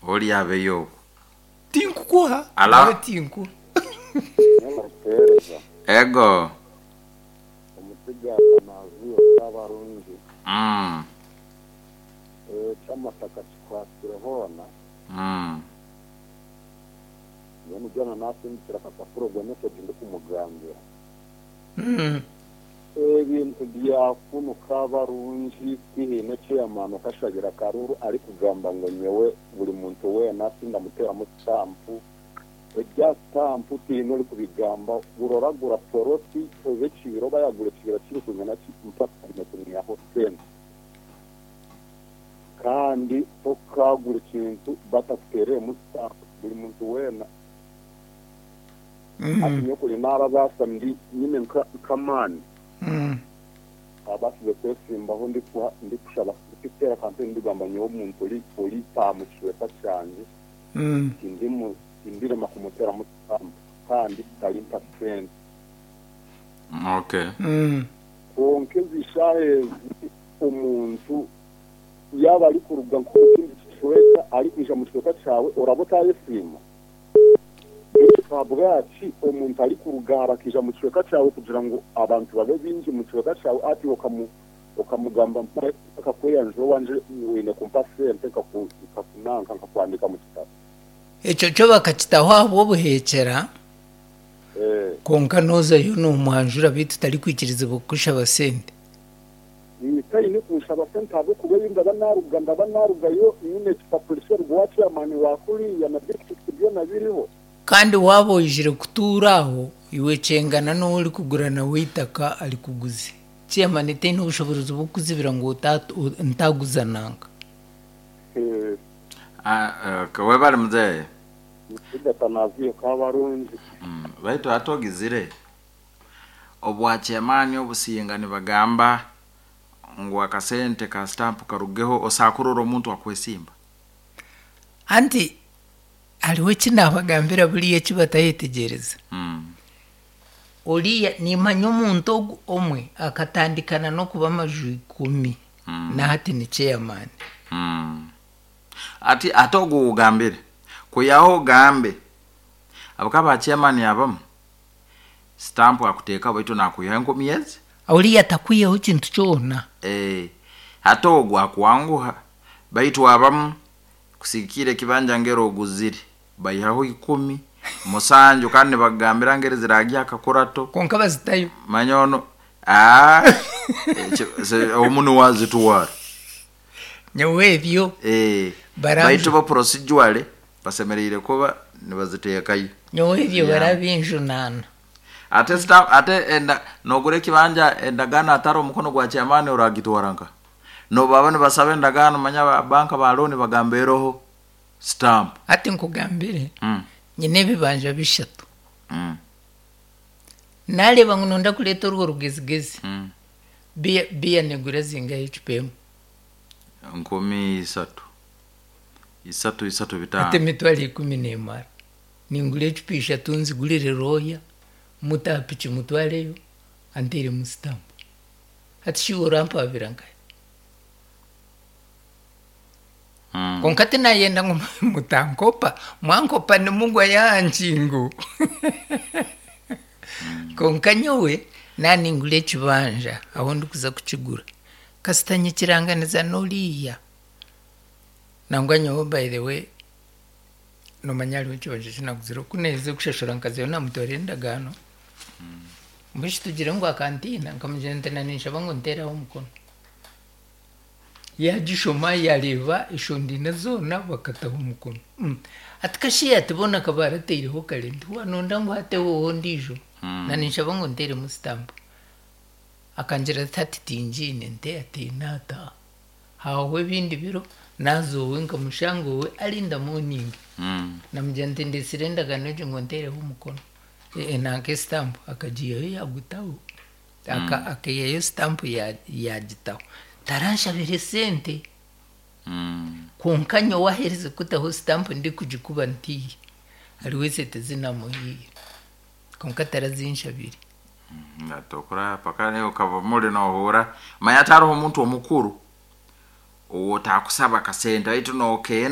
oli abeyo tinku kwa ala tinku ego umusiga nazuyo kabarungi chamataka chikwatire hona yoni jana nasindikira kapapuro gwenese ndi kumugambira ebintu byakuno kabarungi kwihine cyamano kashagira karuru ari kugamba ngo nyewe buri muntu we nasinda mutera mu stampu ejya stampu tino uri kubigamba uroragura poroti obekiro bayagure kigira kiri kuzana mpaka kumenya aho sen kandi okagura ikintu batatere mu stampu buri muntu wena atinyo kuri nara basambi nyine kamani abasize kwesimba aho ndi kushaba kutera kampeni ndigamba nyo muntu uri tamushwe cyane indire makumutera mutamba kandi talimpa friend okay konke zishaye umuntu yaba ari kuruga ko kindi cyweka ari kwisha mutweka cyawe urabotaye sima bwaci umuntu ari kurugara kija mu cyweka cyawe kugira ngo abantu babe binji mu cyweka cyawe ati ukamugamba mpaka kweyanjo wanje wine kumpasente kakunanka kakwandika mu kitabo icyo cyo bakakitaho abo buhekera konka noza yo no muhanjura bitu tari kwikiriza bukusha abasente nitayi ni kusha abasente abo kuberinda banaruga yo nyine kipapulisher gwacha amani wakuri ya na byo nabiriho kandi waboyijire kuturaho iwe cengana no uri kugurana witaka ari kuguze cyemanite n'ubushobozi bwo kuzibira ngo ntaguzananga kawe bari muzeye idatanaziyo kabarungi baitu atogizire obwachemani obusiyingani bagamba ngo akasente ka stamp karugeho osakururo muntu akwesimba anti aliwe kinabagambira buriye kibatayetegereza oliya nimanyo muntu omwe akatandikana no kuba amajwi 10 na hati ni chairman ati atogo ugambire kuyaho gambe abakaba chairman yabamu stamp akuteka baitu nakuyengo miezi oliya takwiyeho kintu cyona atogo akwanguha baitu abamu kusikire kibanja ngero oguzire bayihaho 10 musanjo kandi bagambira ngere ziragiye akakorato konka bazitayo manyono omuntu wazituwara nyewebyo baitu ba procedure basemerire kuba nibazitekayo nyewebyo barabinjunana ate enda nogure kibanja endagana ataro mukono gwa chamane uragitwaranka no babane basabe ndagano manya banka baloni bagamberoho stamp ati nkugambire nyine bibanja bishatu nale bangunonda kuleta urwo rugezigezi bia negura zinga HPM 13 isatu bitanu ate mitwali 10 mara ningule HP shatunzi gulire roya mutapichi mutwaleyo antere mu stamp ati shiworampa biranga konkati na yenda ngo mutankopa mwankopa ni mungwa yanchingu konkanyowe nani ngule kibanja aho ndikuza kukigura kasitanye kiranganiza noliya nangwa nyowe by the way no manyali w'ikibanje kinaguzira kuneze kushashora nkaze na mutore ndagano mbishi tugire ngo akantina nkamugenda nanisha bango ntera ho mukono yajishoma yareba ishondi nazona bakataho umukono atikashi yatibona kabarateireho kalenti wanonda ngo hateho ndijo nanisha bango ntere mu stamp akanjira 30 tinjine nte atinata hawe bindi biro nazo wenga mushango we alinda morning namjante ndesirenda ganoje ngo ntereho umukono nanke stamp akajiye yagutaho akayeyo stamp yagitaho taransha biresente konkanyo wahereze kutaho stamp ndi kujikuba nti ari wese tezina muhiye konkatara zinshabiri natokora pakane ukava muri no hora mayataro umuntu omukuru uwo takusaba kasenta itu no okay